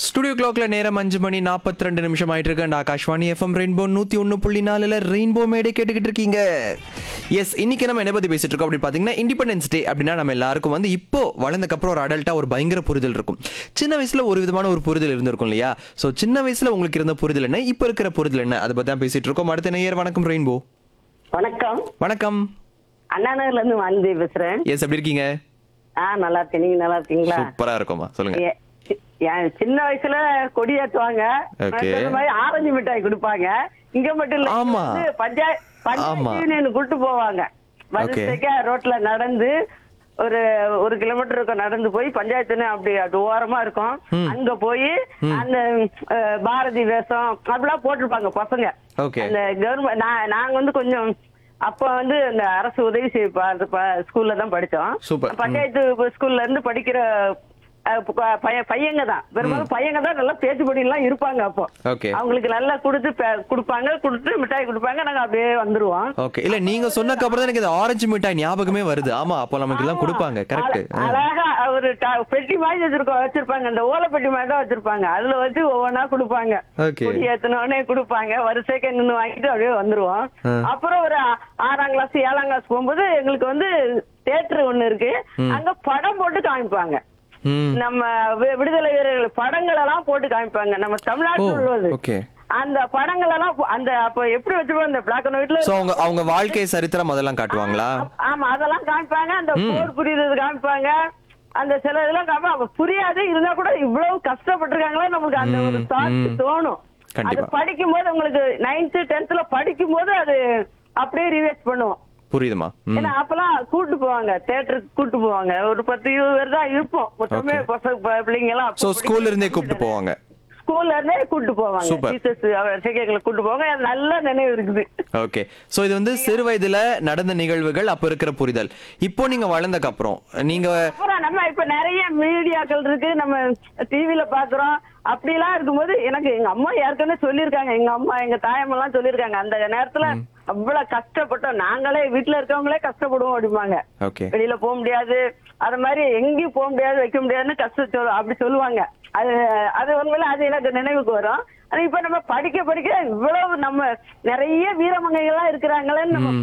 Studio கிளாக்ல நேரம் 5:42 ஆயிட்டு இருக்கு. And Akashvani FM rainbow 101.4 rainbow மேடை கேட்டுக்கிட்டு இருக்கீங்க. எஸ், இன்னைக்கு நம்ம என்ன பத்தி பேசிட்டு இருக்கோம் அப்படின்னு பாத்தீங்கன்னா, இண்டிபெண்டன்ஸ் டே அப்படின்னா நம்ம எல்லாருக்கும் வந்து இப்போ வளர்ந்தக்கப்புறம் ஒரு அடல்ட்டா ஒரு பயங்கர புரிதல் இருக்கும். சின்ன வயசுல ஒரு விதமான ஒரு புரிதல் இருந்திருக்கும் இல்லையா? ஸோ சின்ன வயசுல உங்களுக்கு இருந்த புரிதல் என்ன, இப்போ இருக்கிற புரிதல் என்ன, அதை பத்தி தான் பேசிட்டு இருக்கோம். அடுத்த நேயர் வணக்கம் ரெயின்போ. வணக்கம். வணக்கம். அண்ணா நகர்ல இருந்து வாந்தி பேசுறேன். எஸ், எப்படி இருக்கீங்க? நல்லா இருக்கேன். நீங்க நல்லா இருக்கீங்களா? சூப்பரா இருக்குமா, சொல்லுங்க. என் சின்ன வயசுல கொடி ஏத்துவாங்க, Okay. ஆரஞ்சு மிட்டாய் கொடுப்பாங்க. இங்க மட்டும் இல்ல, ஆமா. பஞ்சாயத்து கூட்டு போவாங்க. வரிசைக்கா ரோட்ல நடந்து ஒரு கிலோமீட்டர் இருக்கும், நடந்து போய் பஞ்சாயத்துன்னு அப்படி அது ஓரமா இருக்கும். அங்க போய் அந்த பாரதி வேஷம் அப்படிலாம் போட்டிருப்பாங்க பசங்க. Okay. அந்த கவர்மெண்ட் நாங்க வந்து கொஞ்சம் அப்ப வந்து இந்த அரசு உதவி ஸ்கூல்ல தான் படிச்சோம். Super. பஞ்சாயத்து ஸ்கூல்ல இருந்து படிக்கிற பையங்க தான், பெரும்பாலும் பையங்க தான் நல்லா பேச்சுப்படி எல்லாம் இருப்பாங்க. அப்போ Okay. அவங்களுக்கு நல்லா கொடுத்து மிட்டாய் கொடுப்பாங்க. நாங்க அப்படியே வந்துருவோம். ஓகே. இல்ல, நீங்க சொன்னக்கு அப்புறம் தான் எனக்கு இந்த ஆரஞ்சு மிட்டாய் ஞாபகமே வருது. ஆமா, அப்போ நமக்கு எல்லாம் கொடுப்பாங்க. கரெக்ட். அழகா ஒரு பெட்டி மாதிரி வச்சிருப்பாங்க. இந்த ஓலை பெட்டி மாதிரி தான் வச்சிருப்பாங்க. அதுல வச்சு ஒவ்வொன்னா கொடுப்பாங்க. Okay. குடி ஏத்தனோடனே கொடுப்பாங்க. வரிசைக்கு நின்று வாங்கிட்டு அப்படியே வந்துருவோம். அப்புறம் ஒரு 6ஆம் கிளாஸ் 7ஆம் கிளாஸ் போகும்போது எங்களுக்கு வந்து தியேட்டர் ஒண்ணு இருக்கு. அங்க படம் போட்டு காமிப்பாங்க. நம்ம விடுதலை வீரர்கள் படங்கள் எல்லாம் போட்டு காமிப்பாங்க. நம்ம தமிழ்நாட்டில் உள்ளது. ஓகே. அந்த படங்கள் எல்லாம் அந்த அப்ப எப்படி வச்சிருப்பாங்க, இந்த பிளாக் அண்ட் ஒயிட்ல. சோ அவங்க வாழ்க்கை சரித்திரம் அதெல்லாம் காட்டுவாங்களா? ஆமா, அதெல்லாம் காமிப்பாங்க. அந்த போர் புரியுறது காமிப்பாங்க. அந்த சில இதெல்லாம் காமிப்பாங்க. புரியாது, இருந்தா கூட இவ்வளவு கஷ்டப்பட்டிருக்காங்களே நமக்கு அந்த ஒரு தாட் தோணும். அது படிக்கும் போது உங்களுக்கு 9th 10th படிக்கும் போது அது அப்படியே ரிவைஸ் பண்ணுவோம். புரியுதுமா? ஏன்னா அப்பெல்லாம் கூட்டு போவாங்க, தியேட்டருக்கு கூட்டு போவாங்க. ஒரு 10-20 பேர் தான் இருப்போம் மொத்தமே. பிள்ளைங்க எல்லாம் சோ ஸ்கூல்ல இருந்தே கூப்பிட்டு போவாங்க. ஸ்கூல்ல இருந்தே கூட்டு போவாங்க. டீச்சர்ஸ் கூட்டு போவாங்க. நல்ல நினைவு இருக்குது. ஓகே. சோ இது வந்து சிறு வயதுல நடந்த நிகழ்வுகள், அப்ப இருக்கிற புரிதல். இப்போ நீங்க வளர்ந்தக்கு அப்புறம் நீங்க நம்ம இப்ப நிறைய மீடியாக்கள் இருக்கு, நம்ம டிவில பாக்குறோம். அப்படிலாம் இருக்கும்போது எனக்கு எங்க அம்மா ஏற்கனவே சொல்லியிருக்காங்க. எங்க அம்மா எங்க தாயம்மெல்லாம் சொல்லியிருக்காங்க, அந்த நேரத்துல அவ்வளவு கஷ்டப்பட்டோம், நாங்களே வீட்டுல இருக்கவங்களே கஷ்டப்படுவோம் அப்படிம்பாங்க. வெளியில போக முடியாது, அது மாதிரி எங்கேயும் போக முடியாது, வைக்க முடியாதுன்னு கஷ்டம் அப்படி சொல்லுவாங்க. அது உண்மையில அது எனக்கு நினைவுக்கு வரும். ஆனா இப்ப நம்ம படிக்க இவ்வளவு நம்ம நிறைய வீரமங்கைகள்லாம் இருக்கிறாங்களேன்னு நம்ம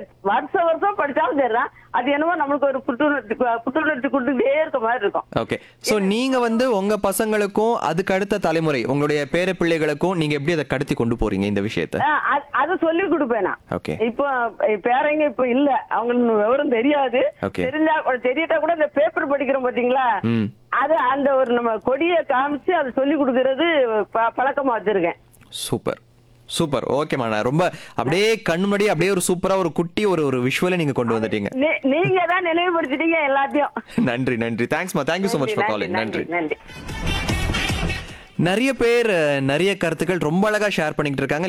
வருஷம் படிச்சாலும் சரிதான், அது என்னமோ நம்மளுக்கு ஒரு புத்துணர்ச்சி கொடுத்துட்டே இருக்க மாதிரி இருக்கும். ஓகே. சோ நீங்க வந்து உங்க பசங்களுக்கும் அதுக்கு அடுத்த தலைமுறை உங்களுடைய பேர பிள்ளைகளுக்கும் நீங்க எப்படி அதை கடத்தி கொண்டு போறீங்க இந்த விஷயத்தை? அதை சொல்லி கொடுப்பேன் நான். ஓகே. இப்போ பேரங்க இப்ப இல்ல, அவங்களுக்கு விவரம் தெரியாது. தெரியாட்டா கூட இந்த பேப்பர் படிக்கிறோம் பாத்தீங்களா, அது அந்த ஒரு நம்ம கொடியை காமிச்சு அதை சொல்லி கொடுக்கறது பழக்கமா வச்சிருக்கேன். Super super. ஓகேமா, நான் ரொம்ப அப்படியே கண் முன்னாடி அப்படியே ஒரு சூப்பரா ஒரு குட்டி ஒரு விஷுவலை நீங்க கொண்டு வந்துட்டீங்க. நீங்க தான் நினைவுபடுத்திட்டீங்க எல்லாத்தையும். நன்றி நன்றி. தேங்க்ஸ்மா. Thank you so much for calling. நன்றி. நன்றி. நிறைய பேர் நிறைய கருத்துக்கள் ரொம்ப அழகா ஷேர் பண்ணிட்டு இருக்காங்க.